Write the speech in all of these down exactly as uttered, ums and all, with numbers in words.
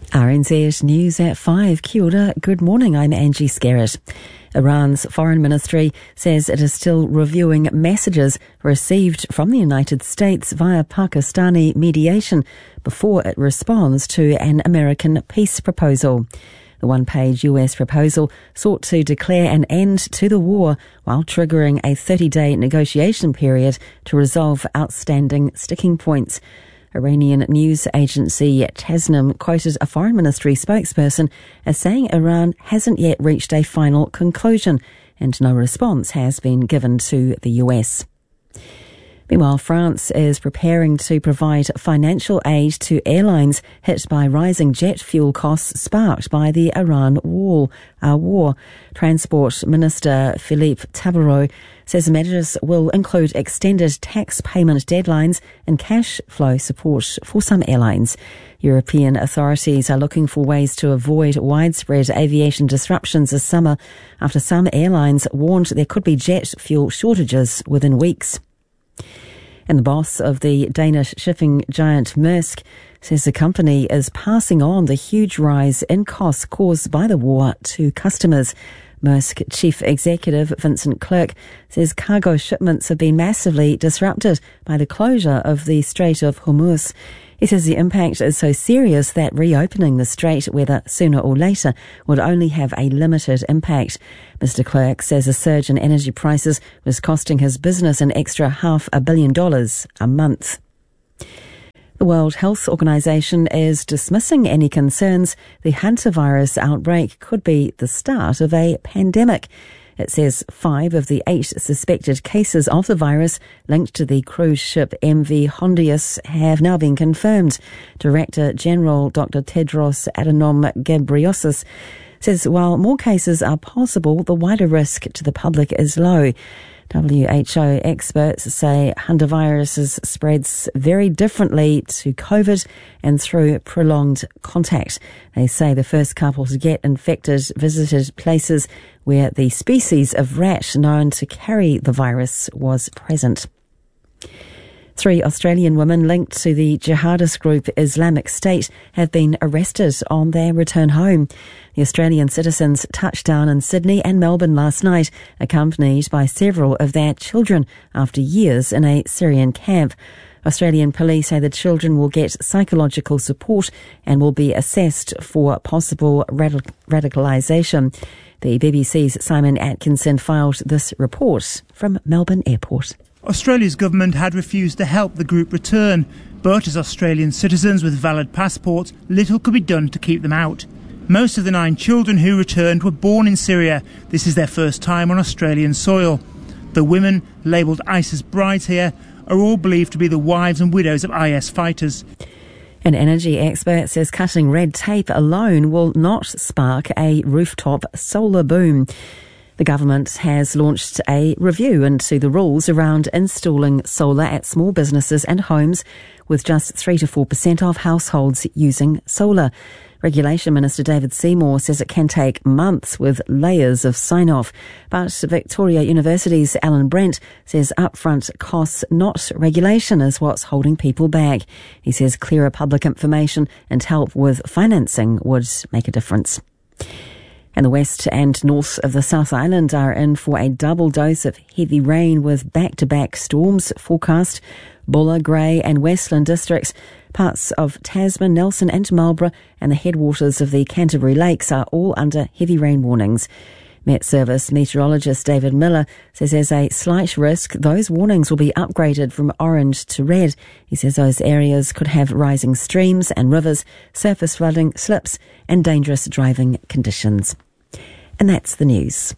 R N Z News at five. Kia ora, good morning, I'm Angie Skerritt. Iran's foreign ministry says it is still reviewing messages received from the United States via Pakistani mediation before it responds to an American peace proposal. The one-page U S proposal sought to declare an end to the war while triggering a thirty-day negotiation period to resolve outstanding sticking points. Iranian news agency Tasnim quoted a foreign ministry spokesperson as saying Iran hasn't yet reached a final conclusion and no response has been given to the U S. Meanwhile, France is preparing to provide financial aid to airlines hit by rising jet fuel costs sparked by the Iran war. Uh, war. Transport Minister Philippe Tabarot says measures will include extended tax payment deadlines and cash flow support for some airlines. European authorities are looking for ways to avoid widespread aviation disruptions this summer after some airlines warned there could be jet fuel shortages within weeks. And the boss of the Danish shipping giant Maersk says the company is passing on the huge rise in costs caused by the war to customers. Maersk Chief Executive Vincent Clerc says cargo shipments have been massively disrupted by the closure of the Strait of Hormuz. He says the impact is so serious that reopening the strait, whether sooner or later, would only have a limited impact. Mister Clerc says a surge in energy prices was costing his business an extra half a billion dollars a month. The World Health Organization is dismissing any concerns the hantavirus outbreak could be the start of a pandemic. It says five of the eight suspected cases of the virus linked to the cruise ship M V Hondius have now been confirmed. Director General Doctor Tedros Adhanom Ghebreyesus says while more cases are possible, the wider risk to the public is low. W H O experts say hantavirus spreads very differently to COVID and through prolonged contact. They say the first couple to get infected visited places where the species of rat known to carry the virus was present. Three Australian women linked to the jihadist group Islamic State have been arrested on their return home. The Australian citizens touched down in Sydney and Melbourne last night, accompanied by several of their children after years in a Syrian camp. Australian police say the children will get psychological support and will be assessed for possible radic- radicalisation. The B B C's Simon Atkinson filed this report from Melbourne Airport. Australia's government had refused to help the group return, but as Australian citizens with valid passports, little could be done to keep them out. Most of the nine children who returned were born in Syria. This is their first time on Australian soil. The women, labelled ISIS brides here, are all believed to be the wives and widows of I S fighters. An energy expert says cutting red tape alone will not spark a rooftop solar boom. The government has launched a review into the rules around installing solar at small businesses and homes, with just three to four percent of households using solar. Regulation Minister David Seymour says it can take months with layers of sign-off. But Victoria University's Alan Brent says upfront costs, not regulation, is what's holding people back. He says clearer public information and help with financing would make a difference. And the west and north of the South Island are in for a double dose of heavy rain with back-to-back storms forecast. Bulla, Grey and Westland districts, parts of Tasman, Nelson and Marlborough and the headwaters of the Canterbury Lakes are all under heavy rain warnings. Met Service meteorologist David Miller says there's a slight risk those warnings will be upgraded from orange to red. He says those areas could have rising streams and rivers, surface flooding, slips and dangerous driving conditions. And that's the news.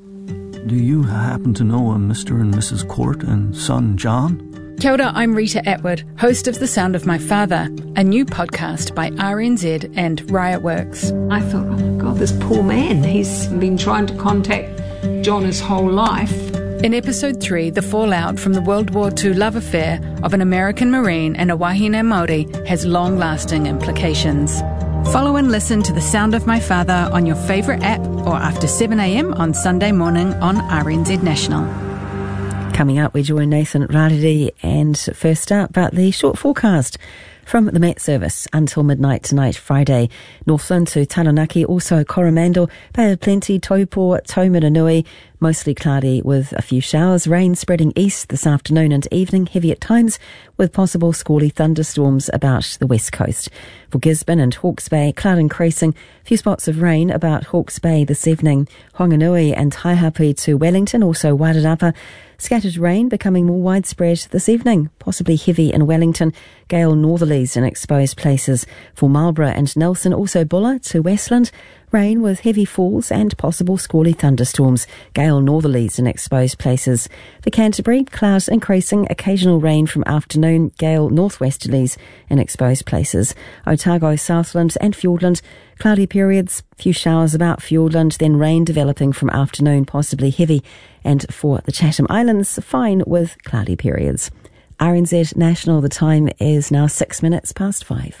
Do you happen to know a Mister and Missus Court and son John? Kia ora, I'm Rita Atwood, host of The Sound of My Father, a new podcast by R N Z and Riot Works. I thought, oh my God, this poor man, he's been trying to contact John his whole life. In episode three, the fallout from the World War Two love affair of an American Marine and a wahine Māori has long-lasting implications. Follow and listen to The Sound of My Father on your favourite app or after seven a m on Sunday morning on R N Z National. Coming up, we join Nathan Rariri, and first up, but the short forecast. from the Met Service until midnight tonight, Friday. Northland to Taranaki, also Coromandel, Bay of Plenty, Taupo, Taumaranui, mostly cloudy with a few showers. Rain spreading east this afternoon and evening, heavy at times, with possible squally thunderstorms about the west coast. For Gisborne and Hawke's Bay, cloud increasing, a few spots of rain about Hawke's Bay this evening. Honganui and Taihape to Wellington, also Wairarapa. Scattered rain becoming more widespread this evening, possibly heavy in Wellington. Gale northerlies in exposed places. For Marlborough and Nelson, also Buller to Westland. Rain with heavy falls and possible squally thunderstorms. Gale northerlies in exposed places. For Canterbury, clouds increasing, occasional rain from afternoon. Gale northwesterlies in exposed places. Otago, Southland and Fiordland, cloudy periods. Few showers about Fiordland, then rain developing from afternoon, possibly heavy. And for the Chatham Islands, fine with cloudy periods. R N Z National, the time is now six minutes past five.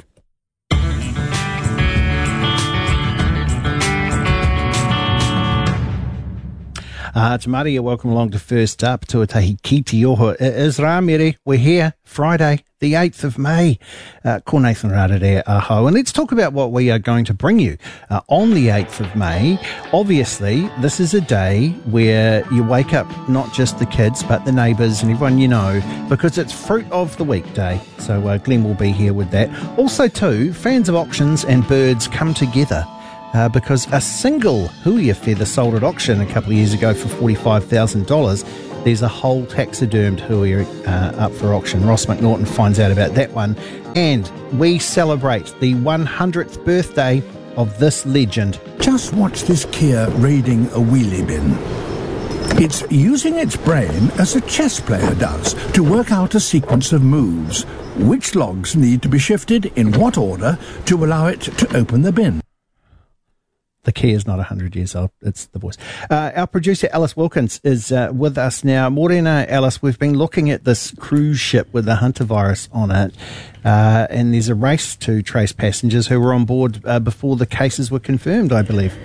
Uh, Te Maria, welcome along to First Up. Tuatahi ki te oho. It is rā mere. We're here, Friday, the eighth of May. Uh, ko Nathan Rarere aho. And let's talk about what we are going to bring you uh, on the eighth of May. Obviously, this is a day where you wake up not just the kids, but the neighbours and everyone you know, because it's Fruit of the Week Day. So uh, Glenn will be here with that. Also, too, fans of auctions and birds come together. Uh, because a single huia feather sold at auction a couple of years ago for forty-five thousand dollars. There's a whole taxidermed huia uh, up for auction. Ross McNaughton finds out about that one. And we celebrate the one hundredth birthday of this legend. Just watch this Kia raiding a wheelie bin. It's using its brain as a chess player does to work out a sequence of moves. Which logs need to be shifted in what order to allow it to open the bin. The Kia is not one hundred years old. It's the voice. Uh, our producer, Alice Wilkins, is uh, with us now. Morena, Alice, we've been looking at this cruise ship with the hantavirus on it, uh, and there's a race to trace passengers who were on board uh, before the cases were confirmed, I believe.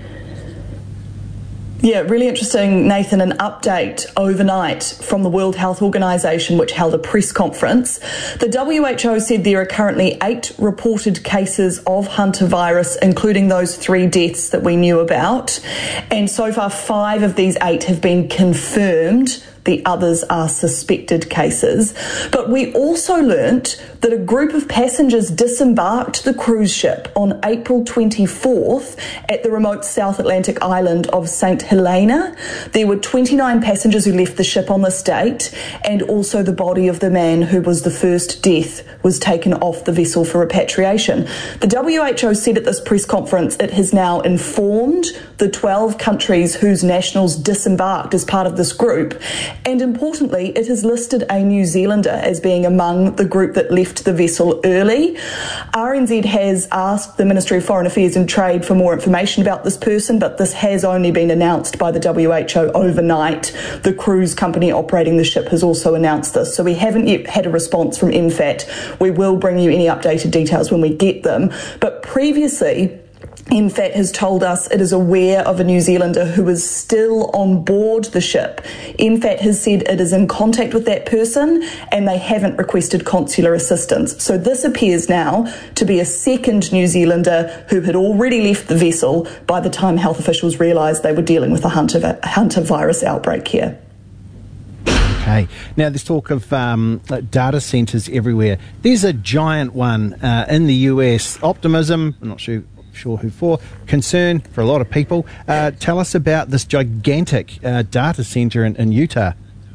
Yeah, really interesting, Nathan, an update overnight from the World Health Organization, which held a press conference. The W H O said there are currently eight reported cases of hantavirus, including those three deaths that we knew about. And so far, five of these eight have been confirmed. The others are suspected cases. But we also learnt that a group of passengers disembarked the cruise ship on April twenty-fourth at the remote South Atlantic island of Saint Helena. There were twenty-nine passengers who left the ship on this date, and also the body of the man who was the first death was taken off the vessel for repatriation. The W H O said at this press conference it has now informed the twelve countries whose nationals disembarked as part of this group. And importantly, it has listed a New Zealander as being among the group that left the vessel early. R N Z has asked the Ministry of Foreign Affairs and Trade for more information about this person, but this has only been announced by the W H O overnight. The cruise company operating the ship has also announced this. So we haven't yet had a response from M F A T. We will bring you any updated details when we get them. But previously, M F A T has told us it is aware of a New Zealander who is still on board the ship. M F A T has said it is in contact with that person and they haven't requested consular assistance. So this appears now to be a second New Zealander who had already left the vessel by the time health officials realised they were dealing with a hantavirus outbreak here. Okay. Now, there's talk of um, data centres everywhere. There's a giant one uh, in the U S. Optimism, I'm not sure... sure who for, concern for a lot of people. Uh, tell us about this gigantic uh, data centre in, in Utah.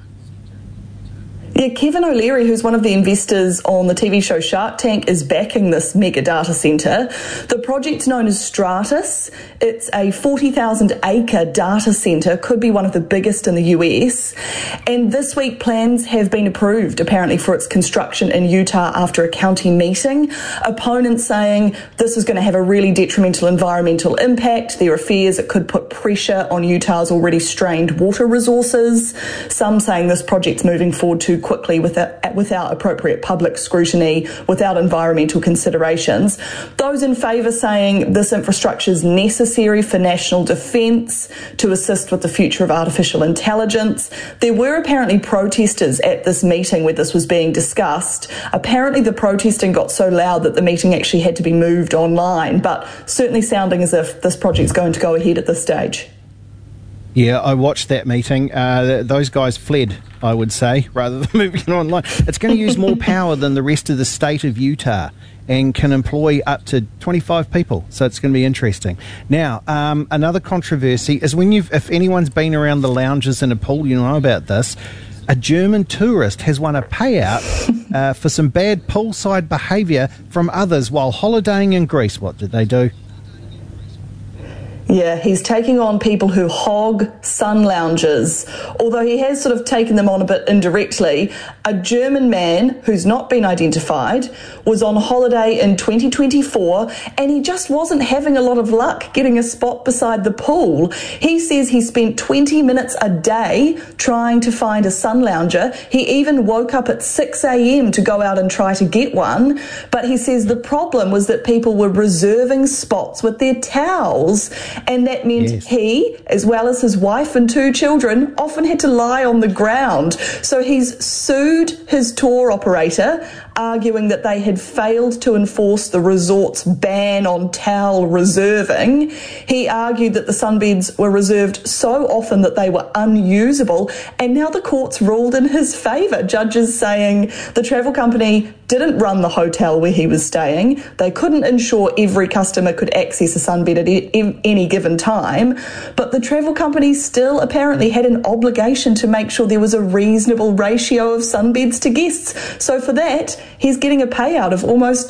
Yeah, Kevin O'Leary, who's one of the investors on the T V show Shark Tank, is backing this mega data centre. The project's known as Stratus. It's a forty thousand acre data centre, could be one of the biggest in the U S. And this week, plans have been approved, apparently, for its construction in Utah after a county meeting. Opponents saying this is going to have a really detrimental environmental impact. There are fears it could put pressure on Utah's already strained water resources. Some saying this project's moving forward too quickly without, without appropriate public scrutiny, without environmental considerations. Those in favour saying this infrastructure is necessary for national defence to assist with the future of artificial intelligence. There were apparently protesters at this meeting where this was being discussed. Apparently the protesting got so loud that the meeting actually had to be moved online, but certainly sounding as if this project's going to go ahead at this stage. Yeah, I watched that meeting. Uh, those guys fled, I would say, rather than moving it online. It's going to use more power than the rest of the state of Utah and can employ up to twenty-five people. So it's going to be interesting. Now, um, another controversy is when you've, if anyone's been around the lounges in a pool, you know about this. A German tourist has won a payout uh, for some bad poolside behaviour from others while holidaying in Greece. What did they do? Yeah, he's taking on people who hog sun lounges, although he has sort of taken them on a bit indirectly. A German man who's not been identified was on holiday in twenty twenty-four and he just wasn't having a lot of luck getting a spot beside the pool. He says he spent twenty minutes a day trying to find a sun lounger. He even woke up at six a.m. to go out and try to get one, but he says the problem was that people were reserving spots with their towels. And that meant yes. he, as well as his wife and two children, often had to lie on the ground. So he's sued his tour operator, arguing that they had failed to enforce the resort's ban on towel reserving. He argued that the sunbeds were reserved so often that they were unusable, and now the court's ruled in his favour. Judges saying the travel company didn't run the hotel where he was staying. They couldn't ensure every customer could access a sunbed at any given time, but the travel company still apparently had an obligation to make sure there was a reasonable ratio of sunbeds to guests. So for that, he's getting a payout of almost